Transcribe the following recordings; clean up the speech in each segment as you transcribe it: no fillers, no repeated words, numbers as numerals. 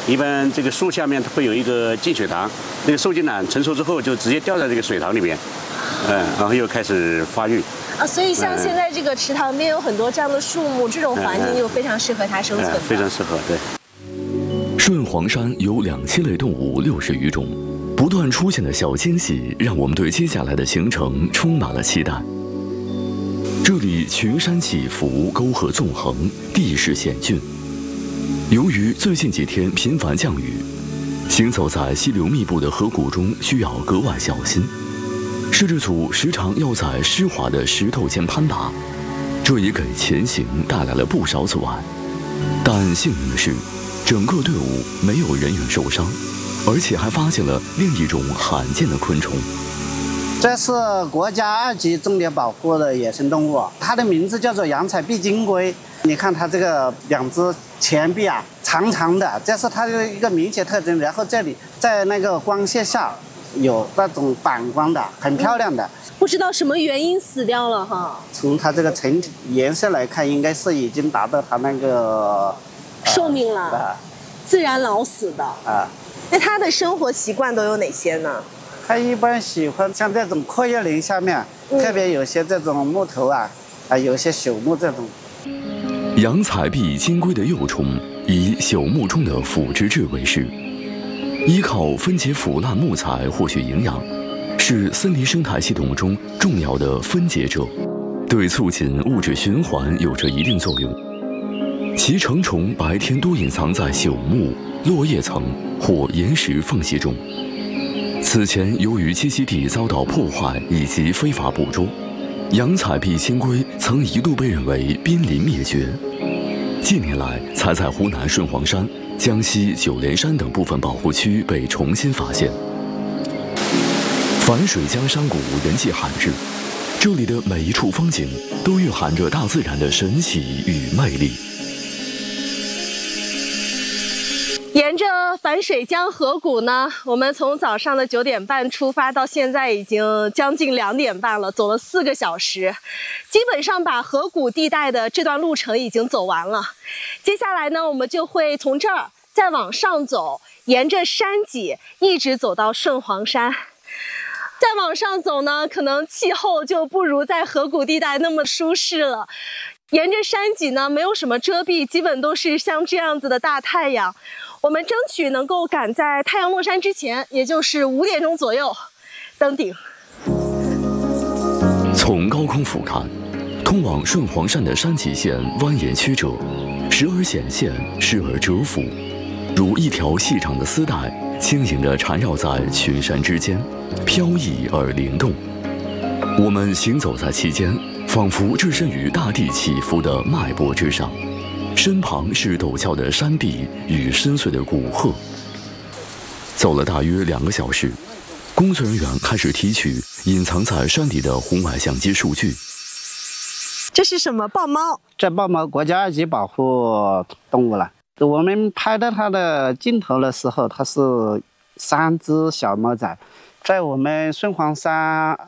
一般这个树下面它会有一个进水塘，那个受精卵成熟之后就直接掉在这个水塘里面，然后又开始发育。 所以像现在这个池塘边有很多这样的树木，这种环境就非常适合它生存。 非常适合，对。 顺黄山有2栖类动物60余种，不断出现的小惊喜让我们对接下来的行程充满了期待。这里群山起伏，沟壑纵横，地势险峻。由于最近几天频繁降雨，行走在溪流密布的河谷中需要格外小心。摄制组时常要在湿滑的石头间攀爬，这也给前行带来了不少阻碍。但幸运的是，整个队伍没有人员受伤，而且还发现了另一种罕见的昆虫。 这是国家2级重点保护的野生动物，它的名字叫做阳彩臂金龟。你看它这个2只前臂啊，长长的，这是它的一个明显特征。然后这里在那个光线下有那种反光的，很漂亮的。 不知道什么原因死掉了哈。 从它这个成体颜色来看，应该是已经达到它那个寿命了，自然老死的啊。 那它的生活习惯都有哪些呢？ 它一般喜欢像这种阔叶林下面，特别有些这种木头啊，有些朽木这种。 阳彩臂金龟的幼虫以朽木中的腐殖质为食，依靠分解腐烂木材获取营养，是森林生态系统中重要的分解者，对促进物质循环有着一定作用。其成虫白天多隐藏在朽木、落叶层或岩石缝隙中。此前由于栖息地遭到破坏以及非法捕捉，阳彩臂金龟曾一度被认为濒临灭绝。近年来才在湖南顺黄山、江西九连山等部分保护区被重新发现。反水江山谷人迹罕至，这里的每一处风景都蕴含着大自然的神奇与魅力。 沿着反水江河谷呢，我们从早上的9点半出发，到现在已经将近2点半了，走了4个小时，基本上把河谷地带的这段路程已经走完了。接下来呢，我们就会从这儿再往上走，沿着山脊一直走到顺黄山。再往上走呢，可能气候就不如在河谷地带那么舒适了。沿着山脊呢，没有什么遮蔽，基本都是像这样子的大太阳。我们争取能够赶在太阳落山之前，也就是5点钟左右登顶。 从高空俯瞰，通往顺黄山的山脊线蜿蜒曲折，时而显现，时而蛰伏，如一条细长的丝带，轻盈地缠绕在群山之间，飘逸而灵动。我们行走在其间，仿佛置身于大地起伏的脉搏之上，身旁是陡峭的山壁与深邃的古壑。走了大约2个小时，工作人员开始提取隐藏在山底的红外相机数据。 这是什么？豹猫？ 这豹猫国家2级保护动物了。我们拍到它的镜头的时候，它是3只小猫仔。在我们顺黄山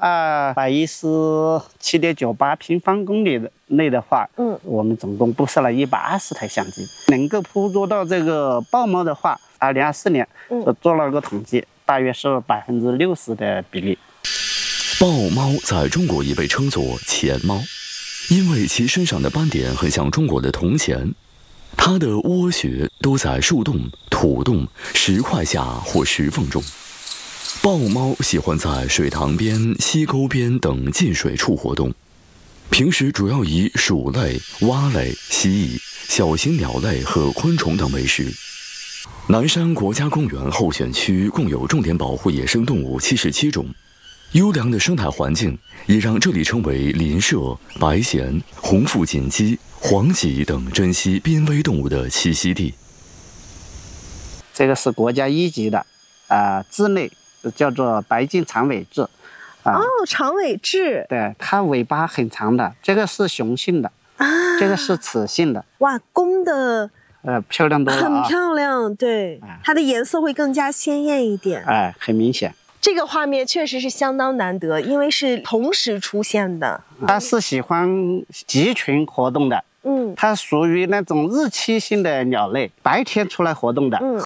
217.98平方公里内的话，我们总共布设了120台相机，能够捕捉到这个豹猫的话，2024年做了个统计，大约是60%的比例。 豹猫在中国也被称作钱猫，因为其身上的斑点很像中国的铜钱。它的窝穴都在树洞、土洞、石块下或石缝中。豹猫喜欢在水塘边、溪沟边等进水处活动，平时主要以鼠类、蛙类、蜥蜴、小型鸟类和昆虫等为食。南山国家公园候选区共有重点保护野生动物77种，优良的生态环境也让这里成为林麝、白鹇、红腹锦鸡、黄麂等珍稀濒危动物的栖息地。 这个是国家1级的，雉类。叫做白颈长尾雉， 长尾雉， 对，它尾巴很长的，这个是雄性的，这个是雌性的。 哇，公的， 漂亮多了很漂亮，对，它的颜色会更加鲜艳一点， 很明显。 这个画面确实是相当难得，因为是同时出现的。 它是喜欢集群活动的，它属于那种日栖性的鸟类，白天出来活动的，